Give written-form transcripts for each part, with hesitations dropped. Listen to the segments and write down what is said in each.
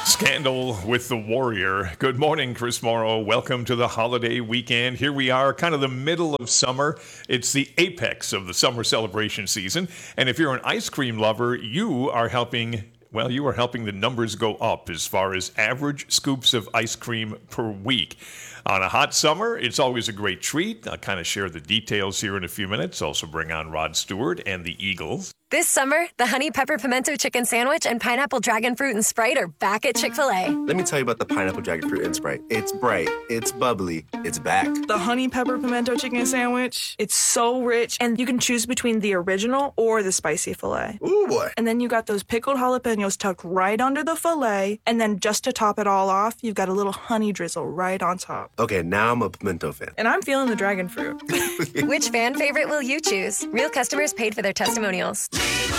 Scandal with the Warrior. Good morning, Chris Morrow. Welcome to the holiday weekend. Here we are, kind of the middle of summer. It's the apex of the summer celebration season. And if you're an ice cream lover, you are helping the numbers go up as far as average scoops of ice cream per week. On a hot summer, it's always a great treat. I'll kind of share the details here in a few minutes. Also bring on Rod Stewart and the Eagles. This summer, the Honey Pepper Pimento Chicken Sandwich and Pineapple Dragon Fruit and Sprite are back at Chick-fil-A. Let me tell you about the Pineapple Dragon Fruit and Sprite. It's bright, it's bubbly, it's back. The Honey Pepper Pimento Chicken Sandwich, it's so rich, and you can choose between the original or the spicy filet. Ooh, boy. And then you got those pickled jalapenos tucked right under the filet, and then just to top it all off, you've got a little honey drizzle right on top. Okay, now I'm a pimento fan. And I'm feeling the dragon fruit. Which fan favorite will you choose? Real customers paid for their testimonials.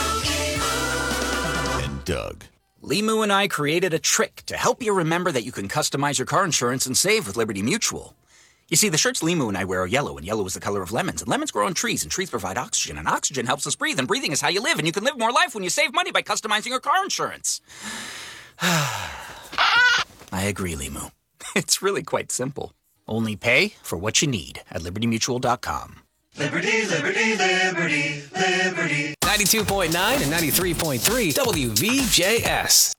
And Doug. Limu and I created a trick to help you remember that you can customize your car insurance and save with Liberty Mutual. You see, the shirts Limu and I wear are yellow, and yellow is the color of lemons. And lemons grow on trees, and trees provide oxygen. And oxygen helps us breathe, and breathing is how you live. And you can live more life when you save money by customizing your car insurance. I agree, Limu. It's really quite simple. Only pay for what you need at LibertyMutual.com. Liberty, liberty, liberty, liberty. 92.9 and 93.3 WVJS.